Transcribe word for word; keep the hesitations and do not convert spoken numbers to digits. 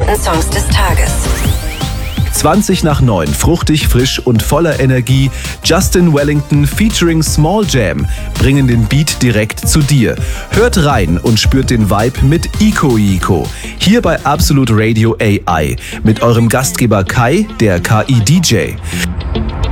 interessanten Songs des Tages. zwanzig nach neun, fruchtig, frisch und voller Energie. Justin Wellington featuring Small Jam bringen den Beat direkt zu dir. Hört rein und spürt den Vibe mit Iko Iko. Hier bei Absolute Radio A I mit eurem Gastgeber Kai, der K I-D J.